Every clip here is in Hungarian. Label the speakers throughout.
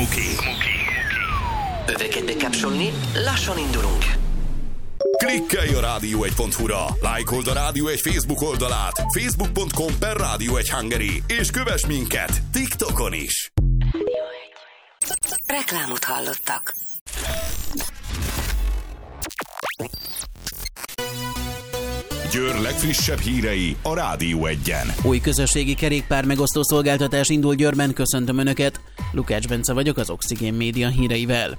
Speaker 1: Muki.
Speaker 2: Öveket bekapcsolni, lassan indulunk.
Speaker 1: Klikkelj a rádió1.hu-ra, lájkold a Rádió1 Facebook oldalát, facebook.com/Rádió1 Hungary, és kövess minket TikTokon is.
Speaker 2: Reklámot hallottak.
Speaker 1: Győr legfrissebb hírei a Rádió1-en.
Speaker 3: Új közösségi kerékpár megosztó szolgáltatás indul Győrben, köszöntöm Önöket. Lukács Bence vagyok az Oxigén Média híreivel.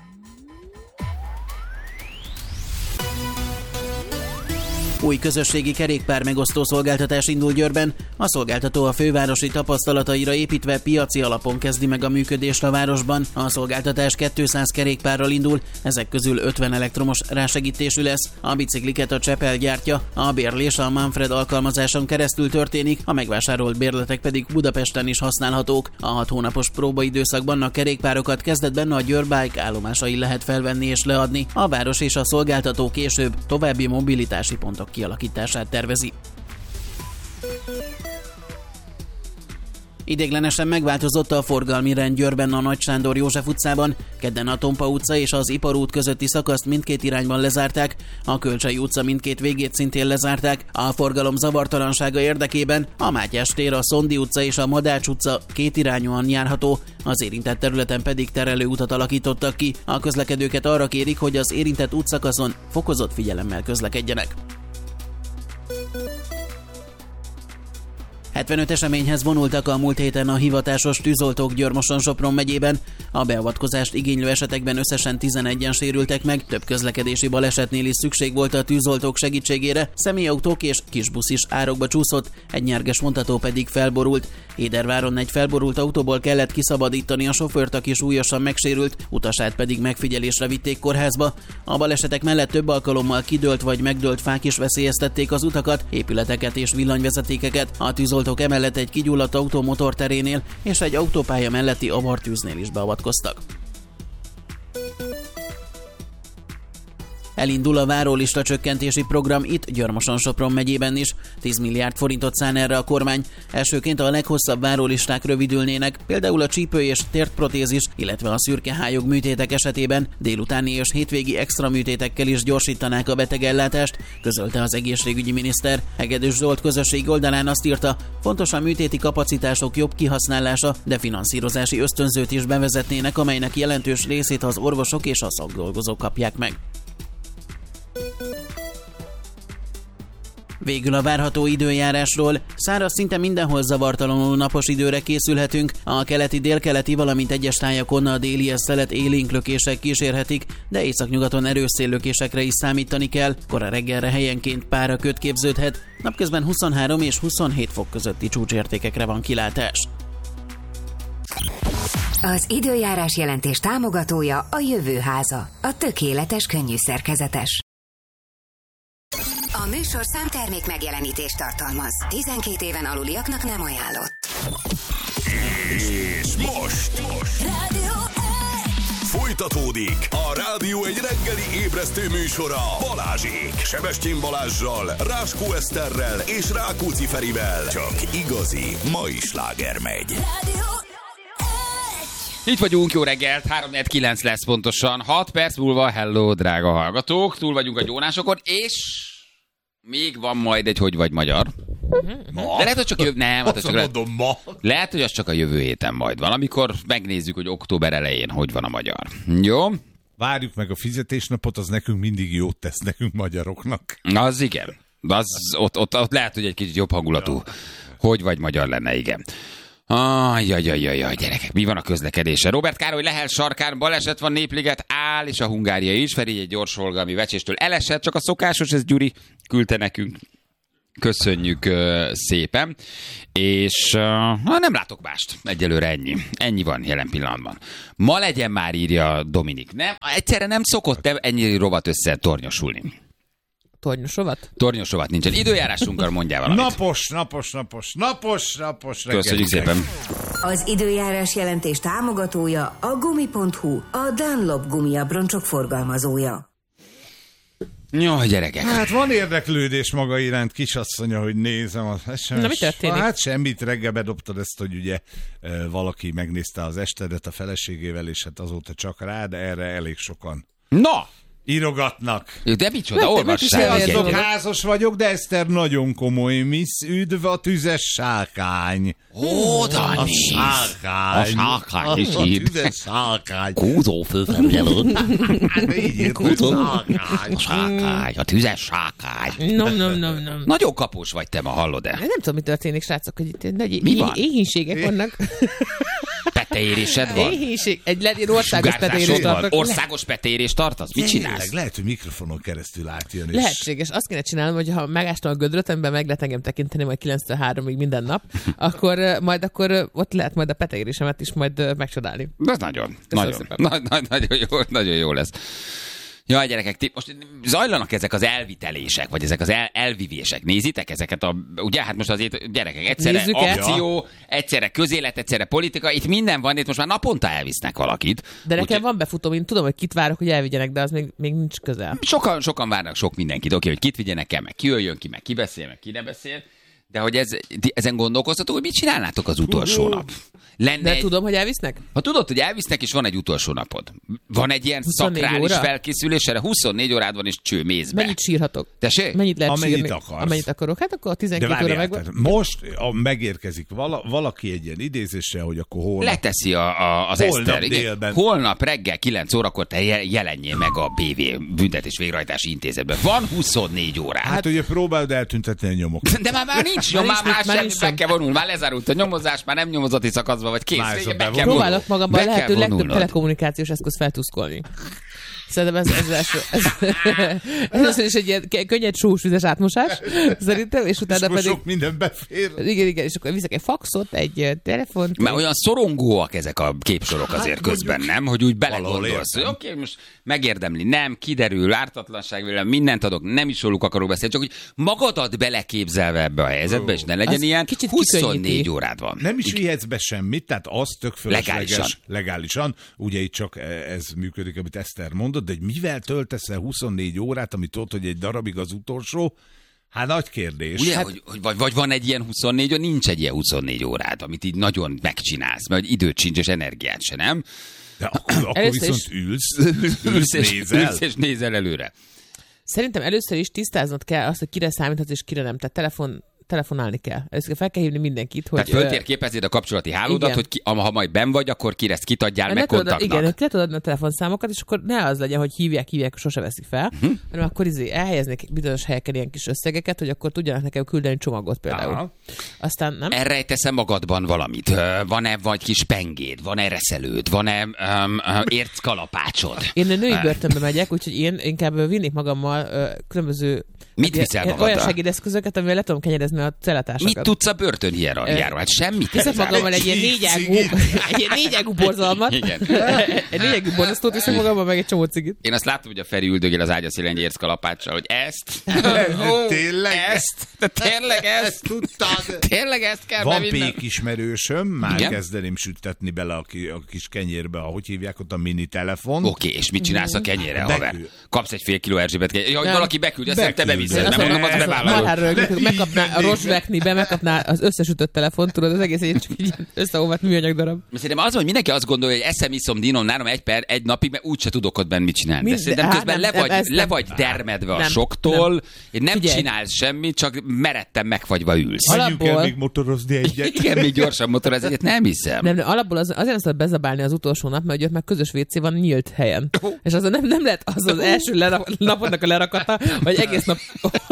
Speaker 3: Új közösségi kerékpár megosztó szolgáltatás indul Győrben. A szolgáltató a fővárosi tapasztalataira építve piaci alapon kezdi meg a működést a városban. A szolgáltatás 200 kerékpárral indul, ezek közül 50 elektromos rásegítésű lesz. A bicikliket a Csepel gyártja, a bérlés a Manfred alkalmazáson keresztül történik, a megvásárolt bérletek pedig Budapesten is használhatók. A 6 hónapos próbaidőszakban a kerékpárokat kezdetben a Győr Bike állomásai lehet felvenni és leadni. A város és a szolgáltató később további mobilitási pontok kialakítását tervezi. Ideiglenesen megváltozott a forgalmi rend Győrben a Nagy Sándor József utcában, kedden a Tompa utca és az Iparút közötti szakaszt mindkét irányban lezárták, a Kölcsei utca mindkét végét szintén lezárták, a forgalom zavartalansága érdekében a Mátyás tér, a Szondi utca és a Madács utca kétirányúan járható, az érintett területen pedig terelőutat alakítottak ki, a közlekedőket arra kérik, hogy az érintett útszakaszon fokozott figyelemmel közlekedjenek. 75 eseményhez vonultak a múlt héten a hivatásos tűzoltók Győr-Moson-Sopron megyében. A beavatkozást igénylő esetekben összesen 11-en sérültek meg, több közlekedési balesetnél is szükség volt a tűzoltók segítségére, személyautók és kisbusz is árokba csúszott, egy nyerges vontató pedig felborult. Éderváron egy felborult autóból kellett kiszabadítani a sofőrt, aki súlyosan megsérült, utasát pedig megfigyelésre vitték kórházba. A balesetek mellett több alkalommal kidőlt vagy megdőlt fák is veszélyeztették az utakat, épületeket és villanyvezetékeket. A tűzoltók emellett egy kigyulladt autó motorterénél és egy autópálya melletti avartűznél is beavatkoztak. Elindul a várólista csökkentési program itt Győr-Moson-Sopron megyében is. 10 milliárd forintot szán erre a kormány. Elsőként a leghosszabb várólisták rövidülnének, például a csípő és tértprotézis, illetve a szürkehályog műtétek esetében délutáni és hétvégi extra műtétekkel is gyorsítanák a betegellátást, közölte az egészségügyi miniszter. Hegedűs Zsolt közösségi oldalán azt írta, fontos a műtéti kapacitások jobb kihasználása, de finanszírozási ösztönzőt is bevezetnének, amelynek jelentős részét az orvosok és a szakdolgozók kapják meg. Végül a várható időjárásról. Száraz, szinte mindenhol zavartalanul napos időre készülhetünk. A keleti, délkeleti, valamint egyes tájakon a délies szelet élénk lökések kísérhetik, de északnyugaton erős széllökésekre is számítani kell. Kora reggelre helyenként páraköd képződhet. Napközben 23 és 27 fok közötti csúcsértékekre van kilátás.
Speaker 4: Az időjárás jelentés támogatója a Jövőháza, a tökéletes könnyűszerkezetes. A műsor számtermék megjelenítést tartalmaz. 12 éven aluliaknak nem ajánlott.
Speaker 1: És most
Speaker 4: Rádió 1!
Speaker 1: folytatódik a Rádió1 reggeli ébresztő műsora Balázsék. Sebestyén Balázssal, Ráskó Eszterrel és Rákóczi Ferivel. Csak igazi mai sláger megy.
Speaker 4: Rádió 1!
Speaker 5: Itt vagyunk, jó reggelt, 3-4-9 lesz pontosan, 6 perc múlva, hello, drága hallgatók, túl vagyunk a gyónásokon, és még van majd egy Hogy vagy magyar.
Speaker 6: Ma?
Speaker 5: De lehet, hogy csak
Speaker 6: ma.
Speaker 5: Lehet, hogy az csak a jövő héten majd van, amikor megnézzük, hogy október elején hogy van a magyar. Jó?
Speaker 6: Várjuk meg a fizetésnapot, az nekünk mindig jót tesz nekünk magyaroknak.
Speaker 5: Az igen. Ott lehet, hogy egy kicsit jobb hangulatú Hogy vagy magyar lenne, igen. Jaj, gyerekek, mi van a közlekedése? Robert Károly Lehel sarkán baleset van, Népliget áll, és a Hungária is. Feri egy gyors forgalmi vecséstől elesett, csak a szokásos, ez Gyuri küldte nekünk. Köszönjük szépen. És nem látok mást. Egyelőre ennyi. Ennyi van jelen pillanatban. Ma legyen már, írja Dominik. Nem, egyszerre nem szokott ennyi rovat össze tornyosulni.
Speaker 7: Tornyos rovat
Speaker 5: nincsen. Időjárásunkkal mondjál valamit.
Speaker 6: Napos.
Speaker 5: Köszönjük szépen.
Speaker 4: Az időjárás jelentés támogatója a Gumi.hu, a Dunlop gumiabroncsok forgalmazója.
Speaker 5: Jó, gyerekek.
Speaker 6: Hát van érdeklődés maga iránt, kisasszonya, hogy nézem az SMS.
Speaker 7: Na, mi történik?
Speaker 6: Hát semmit, reggel bedobtad ezt, hogy ugye valaki megnézte az estedet a feleségével, és hát azóta csak rá, de erre elég sokan
Speaker 5: Na!
Speaker 6: írogatnak.
Speaker 5: De micsoda, olvassál.
Speaker 6: Sziasztok, házas vagyok, de Eszter nagyon komoly, Miss, üdv a tüzes sárkány.
Speaker 5: Ó, Dani!
Speaker 6: A sárkány.
Speaker 5: A sárkány is
Speaker 6: A
Speaker 5: ír.
Speaker 6: tüzes sárkány.
Speaker 5: Kúzó főfelügyelő.
Speaker 6: Hát így írt, hogy sárkány.
Speaker 5: A sárkány, a tüzes sárkány.
Speaker 7: Nem.
Speaker 5: Nagyon kapós vagy te ma, hallod-e?
Speaker 7: Nem tudom, mi történik, srácok, hogy itt nagy
Speaker 5: Mi van?
Speaker 7: éhínségek vannak.
Speaker 5: Peteérésed van?
Speaker 7: Éhínség. Egy országos
Speaker 5: Sugárzásod
Speaker 7: peteérést
Speaker 5: van?
Speaker 7: tartok.
Speaker 5: Országos peteérést tartasz? Mit csinálsz?
Speaker 6: Tényleg, lehet, hogy mikrofonon keresztül átjön. És...
Speaker 7: Lehetséges. Azt kéne csinálnom, hogy ha megástam a gödröt, amiben meg lehet engem tekinteni majd 9-3-ig minden nap, akkor ott lehet majd a peteérésemet is majd megcsodálni.
Speaker 5: Ez nagyon jó lesz. Jaj, gyerekek, most zajlanak ezek az elvitelések, vagy ezek az elvivések. Nézitek ezeket ugye, hát most azért gyerekek, egyszerre
Speaker 7: Nézzük
Speaker 5: akció, egyszerre közélet, egyszerre politika, itt minden van, itt most már naponta elvisznek valakit.
Speaker 7: De nekem van befutóm, én tudom, hogy kit várok, hogy elvigyenek, de az még nincs közel.
Speaker 5: Sokan várnak sok mindenkit, oké, hogy kit vigyenek el, meg ki jöjjön ki, meg ki beszél, meg ki ne beszél. De hogy ezen gondolkoztatok, hogy mit csinálnátok az utolsó nap?
Speaker 7: De tudom, hogy elvisznek?
Speaker 5: Ha tudod, hogy elvisznek, és van egy utolsó napod. Van egy ilyen
Speaker 7: 24
Speaker 5: szakrális
Speaker 7: óra?
Speaker 5: felkészülés, erre 24 órád van, és cső mész be.
Speaker 7: Mennyit sírhatok?
Speaker 5: Tessék?
Speaker 7: Mennyit lehet
Speaker 6: Amennyit
Speaker 7: sírni?
Speaker 6: akarsz.
Speaker 7: Amennyit akarok. Hát akkor a 12
Speaker 6: De
Speaker 7: óra
Speaker 6: várjál,
Speaker 7: megvan.
Speaker 6: tehát most megérkezik valaki egy ilyen idézésre, hogy akkor holnap.
Speaker 5: Leteszi az
Speaker 6: Holnap
Speaker 5: Eszter. Igen.
Speaker 6: délben.
Speaker 5: Holnap reggel 9 órakor te jelenjél meg a BV Büntetés Végrehajtási Intézetben. Van 24 órád.
Speaker 6: Hát ugye próbáld eltüntetni a nyomokat.
Speaker 5: De már nincs nyom, már
Speaker 7: nincs
Speaker 5: be kell vonulni, már lezárult a nyomozás, már nem nyomozati szakaszban vagy kész.
Speaker 6: Már
Speaker 5: Be kell
Speaker 6: vonulni.
Speaker 7: Próbálok magamban
Speaker 5: Be kell
Speaker 7: lehető legtöbb
Speaker 5: vonulnod.
Speaker 7: telekommunikációs eszköz feltuszkolni. Szerintem ez is egy ilyen könnyed sós vizes átmosás, szerintem, és utána
Speaker 6: Most
Speaker 7: pedig...
Speaker 6: sok minden befér.
Speaker 7: Igen, és akkor viszek egy faxot, egy telefont.
Speaker 5: Mert olyan szorongóak ezek a képsorok azért közben, nem? Hogy úgy belegondolsz, hogy oké, most megérdemli, nem, kiderül, ártatlanság, mindent adok, nem is róluk akarok beszélni, csak hogy magadat beleképzelve ebbe a helyzetbe, és ne legyen
Speaker 7: Az
Speaker 5: ilyen,
Speaker 7: kicsit
Speaker 5: 24
Speaker 7: kikönnyíti.
Speaker 5: órád van.
Speaker 6: Nem is vihetsz be semmit, tehát az tök fölösleges.
Speaker 5: Legálisan.
Speaker 6: Ugye itt csak ez működik, amit Eszter mondott, de hogy mivel töltesz el 24 órát, amit tudod, hogy egy darabig az utolsó, hát nagy kérdés.
Speaker 5: Ugye, vagy van egy ilyen 24 óra, nincs egy ilyen 24 órád, amit így nagyon megcsinálsz, mert időt sincs, és energiát se, nem?
Speaker 6: De akkor viszont ülsz
Speaker 5: és nézel előre.
Speaker 7: Szerintem először is tisztáznod kell azt, hogy kire számíthatsz és kire nem. Tehát telefonálni kell. Először fel kell hívni mindenkit, hogy...
Speaker 5: Tehát föltérképezed a kapcsolati hálódat,
Speaker 7: igen.
Speaker 5: hogy ha majd benn vagy, akkor kire ezt kitadjál meg kontaktnak.
Speaker 7: Igen, le tudod adni a telefonszámokat, és akkor ne az legyen, hogy hívják, sose veszik fel, hanem akkor elhelyeznék bizonyos helyeken ilyen kis összegeket, hogy akkor tudjanak nekem küldeni csomagot például.
Speaker 6: Aha.
Speaker 7: Aztán nem?
Speaker 5: Elrejtesz-e magadban valamit? Van-e vagy kis pengéd? Van-e reszelőd? Van-e érckalapácsod?
Speaker 7: Én a női börtönbe megyek, úgyhogy én inkább vinnék magammal különböző
Speaker 5: Mit viszel magaddal?
Speaker 7: olyan segédeszközöket, amivel le tudom kenyerezni a celatársakat.
Speaker 5: Mit tudsz a börtön hierarchiáról? Hát semmit.
Speaker 7: Viszek magammal egy ilyen négyágú borzalmat.
Speaker 5: Igen.
Speaker 7: Egy négyágú borzasztót viszek magammal, meg egy csomó cigit.
Speaker 5: Én azt látom, hogy a Feri üldögél az ágya szélén egy érckalapáccsal, hogy ezt?
Speaker 6: Tényleg?
Speaker 5: Ezt? De tényleg ezt?
Speaker 6: Tudtad?
Speaker 5: Tényleg ezt kell
Speaker 6: Van
Speaker 5: bevinnem?
Speaker 6: pék ismerősöm, már
Speaker 5: Igen?
Speaker 6: kezdeném sütetni bele a kis kenyérbe, hogy hívják ott a mini telefon.
Speaker 5: Oké, és mit csinálsz a kenyérre,
Speaker 6: Beküld.
Speaker 5: haver? Kapsz egy fél kiló Erzsébet kenyér. Ja, hogy
Speaker 7: Nem.
Speaker 5: valaki beküldje, azt te
Speaker 6: Beküldöm.
Speaker 5: beviszed. Nem mondom, az bevállalod.
Speaker 7: Már megkapná a Rosveknibe, megkapná az összesütött telefont, tudod, az egész egy csak egy összeolvadt műanyag darab.
Speaker 5: Szerintem az, hogy mindenki azt gondolja, hogy eszem, iszom, dinom, nálam egy napig, mert úgyse tudok ott benn mit csinálni. De szerintem közben le vagy dermedve a soktól, nem
Speaker 7: Figyelj.
Speaker 5: csinálsz semmit, csak meretten megfagyva ülsz.
Speaker 6: Menjünk el
Speaker 7: Alapból-
Speaker 6: még motorozni egyet.
Speaker 5: Igen, még gyorsan motorez egyet, nem hiszem.
Speaker 7: Nem, alapból azért nem szabad bezabálni az utolsó nap, mert ugye ott már közös WC van nyílt helyen. És azon nem lehet az első napodnak a lerakata, hogy egész nap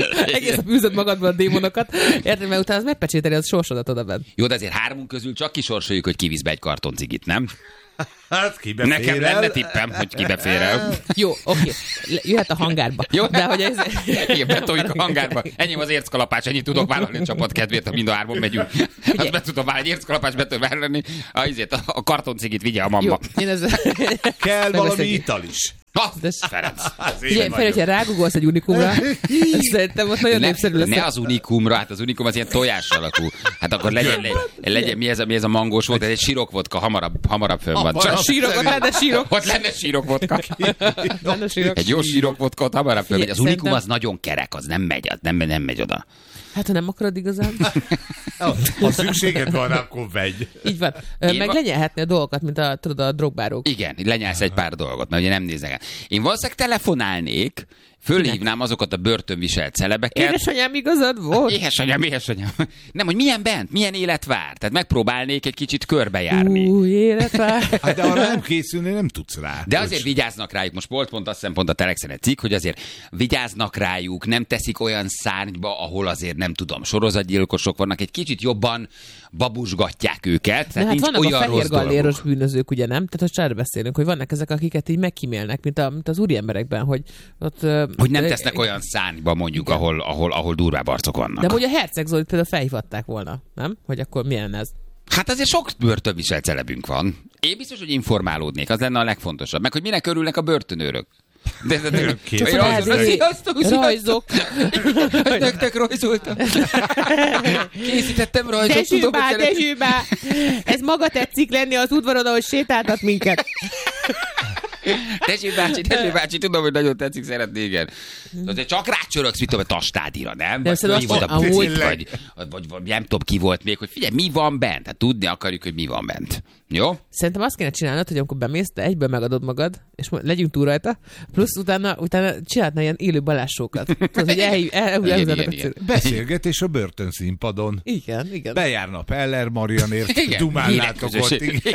Speaker 7: űzöd magadban a démonokat, érted, mert utána az megpecsételi az sorsodat oda bent.
Speaker 5: Jó, de azért hármunk közül csak kisorsoljuk, hogy kivisz be egy kartoncigit, nem?
Speaker 6: Hát ki befér
Speaker 5: Nekem
Speaker 6: el?
Speaker 5: lenne tippem, hogy ki befér el.
Speaker 7: Jó, oké. Jöhet a hangárba.
Speaker 5: Jó?
Speaker 7: De hogy ez...
Speaker 5: Igen, betoljuk a hangárba. Enyém az érckalapács, ennyit tudok vállalni a csapat kedvéért, ha mind a hárman megyünk. Azt be tudom vállalni, egy érckalapács be tudom vállalni, a kartoncigit vigye a
Speaker 7: Jó,
Speaker 5: mamma.
Speaker 7: én ez...
Speaker 6: Kell
Speaker 7: Ne
Speaker 6: valami
Speaker 7: beszéljünk.
Speaker 6: ital is.
Speaker 5: Ferenc.
Speaker 7: Ugye, hogyha rágugolsz egy unikumra, szerintem ott nagyon népszerű lesz.
Speaker 5: Ne az unikumra, hát az unikum az ilyen tojás alakú. Hát akkor legyen mi ez a mangós volt, ez egy sírok vodka, hamarabb fönn van.
Speaker 7: Csak sírok, lenne sírok.
Speaker 5: Ott lenne sírok vodka. Egy jó sírok vodka, ott hamarabb fönn megy. Az unikum az nagyon kerek, az nem megy oda.
Speaker 7: Hát, ha nem akarod igazán.
Speaker 6: Ha szükséged van, akkor vegy.
Speaker 7: Így van. Meg lenyelhetni a dolgokat, mint a drogbárok.
Speaker 5: Igen, lenyelsz egy pár dolgot, mert ugye nem néznek el. Én valószínűleg telefonálnék, fölhívnám azokat a börtönviselt celebeket.
Speaker 7: Édesanyám, igazad volt?
Speaker 5: Édesanyám. Nem, hogy milyen bent, milyen élet vár. Tehát megpróbálnék egy kicsit körbejárni.
Speaker 7: Élet vár.
Speaker 6: Hát de arra nem készülni, nem tudsz rá.
Speaker 5: De azért vigyáznak rájuk. Most volt pont azt hiszem pont a Telexen egy cikk, hogy azért vigyáznak rájuk, nem teszik olyan szárnyba, ahol azért nem tudom, sorozatgyilkosok vannak, egy kicsit jobban babusgatják őket.
Speaker 7: De hát vannak
Speaker 5: olyan
Speaker 7: a fehér galléros bűnözők, ugye nem? Tehát ha beszélünk, hogy vannak ezek, akiket így megkímélnek, mint az úriemberekben, hogy ott...
Speaker 5: Hogy nem tesznek olyan szárnyba mondjuk, ahol durvább arcok vannak.
Speaker 7: De hogy a Herceg Zolit például felhívhatták volna, nem? Hogy akkor milyen ez?
Speaker 5: Hát azért sok börtönviselt celebünk van. Én biztos, hogy informálódnék, az lenne a legfontosabb. Meg hogy minek örülnek a börtönőrök.
Speaker 7: Rajzok.
Speaker 5: Nektek rajzoltam. Készítettem rajzot.
Speaker 7: Dezsőbá! Ez maga tetszik lenni az udvaron, ahogy sétáltat minket.
Speaker 5: Tessék bácsi, tudom, hogy nagyon tetszik, szeretnék, igen. Azért csak rácsörögsz, mit tudom, a Tastádira, nem? Vagy nem tudom, ki volt még, hogy figyelj, mi van bent? Hát tudni akarjuk, hogy mi van bent. Jó?
Speaker 7: Szerintem azt kéne csinálnod, hogy amikor bemész, te egyből megadod magad, és legyünk túl rajta, plusz utána csinálhatna ilyen élő balássókat. Tudod, hogy
Speaker 6: beszélgetés a börtönszínpadon.
Speaker 7: Igen.
Speaker 6: Bejárna Peller Marianért, dumálnátok ott.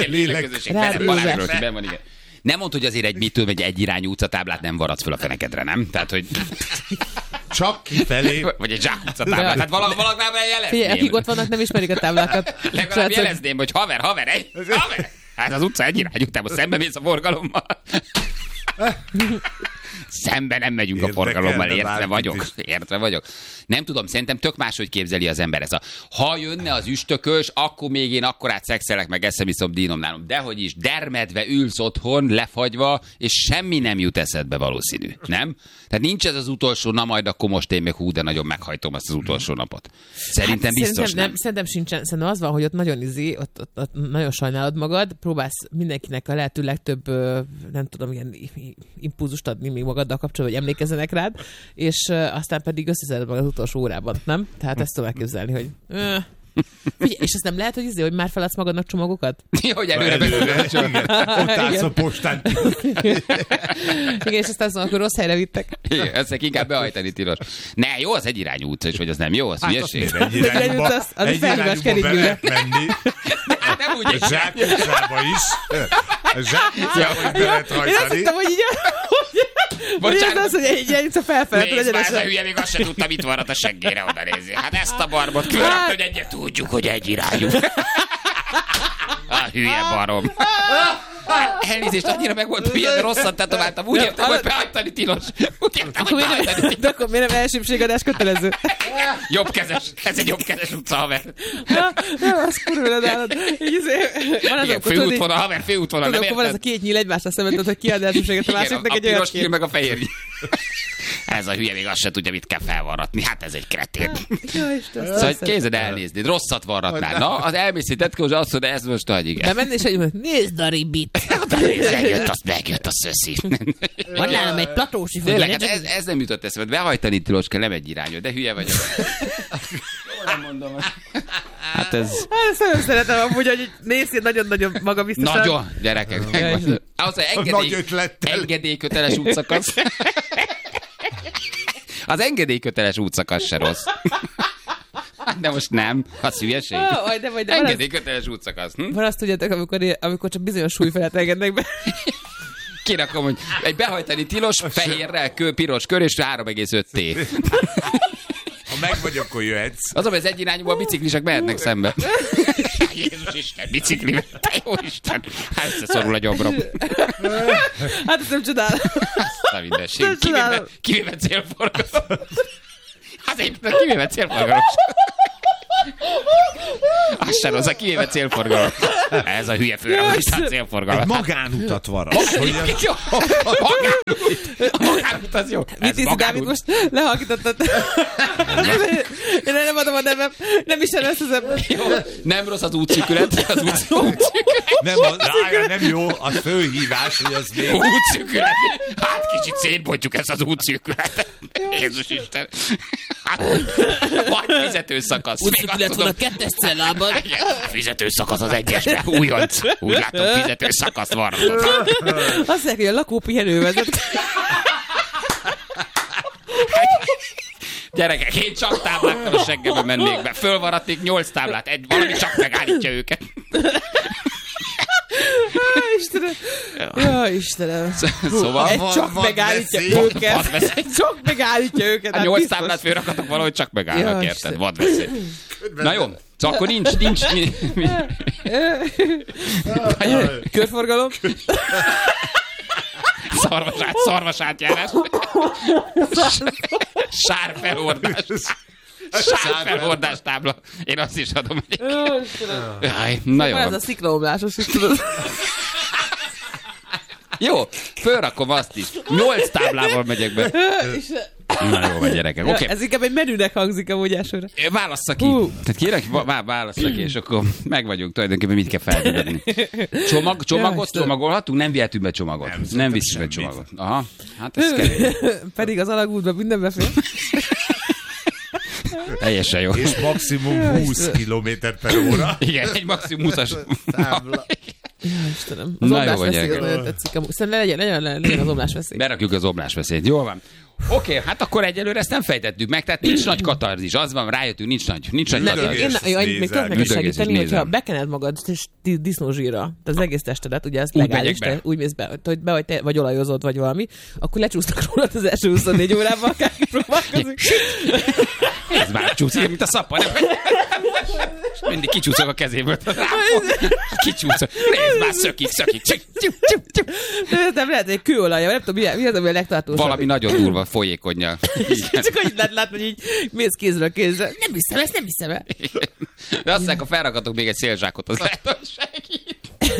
Speaker 5: Igen. Nem mondd, hogy azért egy irányú utcatáblát nem varadsz föl a fenekedre, nem? Tehát, hogy...
Speaker 6: Csak kifelé.
Speaker 5: Vagy egy zsákutcatáblát. Tehát valagnál jelezném.
Speaker 7: Figyelj, akik ott vannak, nem ismerik a táblákat.
Speaker 5: Legalább jelezném, hogy haver. Hát az utca egy irányú, te most szembe mész a forgalommal. Szembe nem megyünk a forgalommal, értve vagyok. Nem tudom, szerintem tök máshogy képzeli az ember ezt. Ha jönne az üstökös, akkor még én akkorát szexelek, meg eszem dínom nálom. Dehogy is, dermedve ülsz otthon, lefagyva, és semmi nem jut eszedbe valószínű, nem? Tehát nincs ez az utolsó, na majd akkor most én még de nagyon meghajtom azt az utolsó napot. Szerintem biztos nem.
Speaker 7: Szerintem sincsen. Szerintem az van, hogy ott nagyon ott nagyon sajnálod magad, próbálsz mindenkinek a lehető legtöbb, nem tudom, ilyen impulzust adni még magaddal kapcsolatban, hogy emlékezzenek rád, és aztán pedig összeszeded magad az utolsó órában, nem? Tehát ezt tudom elképzelni, hogy... Figyelj, és azt nem lehet, hogy már feladsz magadnak csomagokat?
Speaker 5: Hogy előre.
Speaker 6: Ott állsz a postán.
Speaker 7: Igen, és aztán szóval, akkor rossz helyre vittek.
Speaker 5: Igen, ezt inkább behajtani tilos. Ne, jó, az egyirányú utca is, vagy az nem jó, az hülyeség.
Speaker 6: Egy irányúba be menni.
Speaker 5: Nem úgy egy
Speaker 6: zsákutcába is. Zsákutcába is be lehet hajtani.
Speaker 7: Én azt hittem, hogy így... Bocsánat. Ez az, hogy egy irányúca felfelé.
Speaker 5: Nézd már, ez a hülye, még azt se tudta, mit varrat a seggére oda nézni. Hát ezt a barbot különböző, hogy egyet tudjuk, hogy egy irányú. A hülye barom. Elnézést, annyira meg volt hülye, rosszat tetováltam. Úgy értem, hogy beállítani tilos.
Speaker 7: De akkor miért nem elsőbségadás kötelező?
Speaker 5: Jobbkezes. Ez egy jobbkezes utca, haver.
Speaker 7: Az kurva nálad.
Speaker 5: Igen, főútvonal, haver, főútvonal.
Speaker 7: Tudod, akkor van ez a két nyíl egymásra szemben, hogy kiad elsőbséget a másiknak egy olyan
Speaker 5: kép. Meg a fehér. Ez a hülye még azt se tudja, mit kell felvarratni. Hát ez egy kretén. Szóval kézed elnézni. Rosszat varratnál. Na, az elmészített, hogy azt mondja, ez most nagy, igen.
Speaker 7: De menni és egy nézd a ribit.
Speaker 5: Megjött a szöszi.
Speaker 7: Van nálam egy platósi fogy.
Speaker 5: Tényleg, ez nem jutott eszembe. Behajtani tiloska, nem egy irányú, de hülye vagyok. Nem mondom. Hát ez...
Speaker 7: Ezt nagyon szeretem amúgy, hogy nézd nagyon-nagyon magabiztosan.
Speaker 5: Nagyon, gyerekek. Ahhoz, hogy engedélyköteles útszakasz. Az engedélyköteles útszakasz se rossz. De most nem. Az hülyeség. Engedélyköteles útszakasz.
Speaker 7: Van azt tudjátok, amikor csak bizonyos súly felett engednek be.
Speaker 5: Kirakom, hogy egy behajtani tilos, fehérrel, piros kör és 3,5 T.
Speaker 6: Ha meg vagy, akkor jöhetsz.
Speaker 5: Az, hogy az egyirányúban a biciklisek mehetnek szembe. Jézus Isten, biciklivel. Te jó Isten. Hát összeszorul a gyomrom.
Speaker 7: Hát ezt nem csodálom.
Speaker 5: Azt a mindenség. Kivéve célforgalom. Hát egyébként kivéve célforgalom. Azt sem hozzá, kivéve célforgalom. Ez a hülye főragasztás célforgalom.
Speaker 6: Egy magánutat varas.
Speaker 5: A magánút az jó.
Speaker 7: Mit hiszi, Dávid, most lehalkítottad? Én nem adom a nevem, nem is elveszem.
Speaker 5: Nem rossz az útszűkület. Az útszűkület.
Speaker 6: Nem jó, a főhívás, hogy az még...
Speaker 5: Útszűkület. Hát kicsit szétbontjuk ezt az útszűkületet. Jézus Isten. Hát, vagy fizetőszakasz.
Speaker 3: Útszűkület van a 2. cellában.
Speaker 5: Fizetőszakasz az 1-esben. Újonc. Úgy látom, fizetőszakaszt van.
Speaker 7: Azt mondják, hogy a lakópihenő vezet.
Speaker 5: Gyerekek, én csak táblákkal a seggembe mennék be. Fölvaradték 8 táblát, valami csak megállítja őket.
Speaker 7: Istenem.
Speaker 5: Szóval
Speaker 7: csak megállítja őket. Csak megállítja őket.
Speaker 5: A 8 táblát fölrakatok, valahogy csak megállnak, érted? Vadveszély. Na jó, szóval akkor nincs
Speaker 7: körforgalom.
Speaker 5: Szarvasátjárás. Sárfelhordás tábla. Én azt is adom. Na jó.
Speaker 7: Ez a sziklaomlásos, is tudod.
Speaker 5: Jó, fölrakom azt is. 8 táblával megyek be. Na jó, vagy gyerekek. Okay.
Speaker 7: Ez inkább egy menünek hangzik amúgy elsőre.
Speaker 5: Válassza ki. Tehát kérek, válassza ki, és akkor meg vagyunk tulajdonképpen, mit kell feltenni. Csomagot csomagolhatunk? Nem vihetünk be csomagot. Nem viszünk be csomagot. Aha, hát ez kemény.
Speaker 7: Pedig az alagútban minden befér.
Speaker 5: Teljesen jó.
Speaker 6: És maximum 20 km/h.
Speaker 5: Igen, egy maximum 20-as
Speaker 6: tábla.
Speaker 7: Istenem. Az omlásveszély az nagyon tetszik. Szerintem legyen az omlásveszély.
Speaker 5: Berakjuk az omlásveszélyt. Jól van. Oké, hát akkor egyelőre ezt nem fejtettük meg, tehát nincs nagy katarzis. Az van, rájöttünk, nincs nagy katarzis.
Speaker 7: Én még tudok neked segíteni, hogyha bekened magad disznózsíra, az egész testedet, ugye ez legális, te úgy mész be, hogy be vagy olajozod, vagy valami, akkor lecsúsztak rólad az első 24 órában, akárki próbálkozik.
Speaker 5: Ez már csúszik, mint a szappan. Mindig kicsúszok a kezéből. Kicsúszok. Nézd már, szökik.
Speaker 7: Nem lehet, hogy kőolaj, nem tudom, mi az, ami a legtartósabb.
Speaker 5: Valami nagyon durva, folyékonnyal.
Speaker 7: Csak hogy látod, hogy így mész kézről kézre. Nem hiszem el.
Speaker 5: De azt mondják, ha felragatok még egy szélzsákot, az lehet, hogy segít.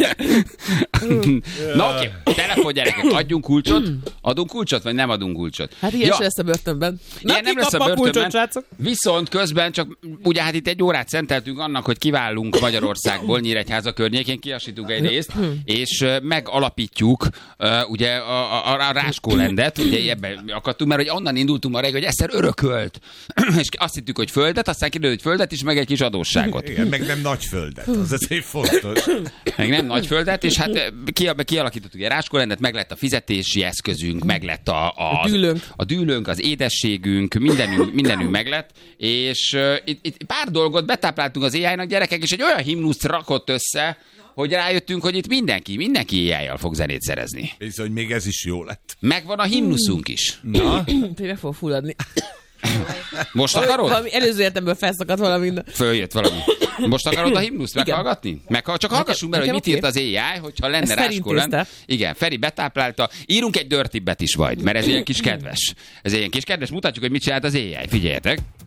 Speaker 5: Na oké, telefon gyerekek, adjunk kulcsot? Adunk kulcsot, vagy nem adunk kulcsot?
Speaker 7: Hát ilyen se lesz a börtönben.
Speaker 5: Ilyen nem lesz a börtönben. Viszont közben csak, ugye hát itt egy órát szenteltünk annak, hogy kiválunk Magyarországból, Nyíregyháza környékén, kiasítunk egy részt, és megalapítjuk ugye a Ráskólendet, ugye ebben akadtunk, mert hogy onnan indultunk ma reggel, hogy Eszter örökölt. És azt hittük, hogy földet, aztán kiderült, hogy földet is, meg egy kis adósságot.
Speaker 6: Igen, meg nem nagy földet, az azért fontos.
Speaker 5: Meg nem nagy földet, és hát kialakítottuk egy Ráskólendet, meg lett a fizetési eszközünk, meg lett a dűlőnk, az édességünk, mindenünk meg lett, és itt pár dolgot betápláltunk az AI-nak, gyerekek, és egy olyan himnuszt rakott össze, hogy rájöttünk, hogy itt mindenki AI-jal fog zenét szerezni.
Speaker 6: És hogy még ez is jó lett.
Speaker 5: Megvan a himnuszunk is.
Speaker 6: Na?
Speaker 7: Meg fog fulladni.
Speaker 5: Most akarod?
Speaker 7: Valami előző értemből felszakadt valami.
Speaker 5: Följött valami. Most akarod a himnuszt meghallgatni? Csak hallgassunk bele, hogy mit írt az AI, hogyha lenne Ráskólend. Igen, Feri betáplálta. Írunk egy Dirty Bet is majd, mert ez ilyen kis kedves. Ez ilyen kis kedves, mutatjuk, hogy mit csinált az AI. Figyeljetek.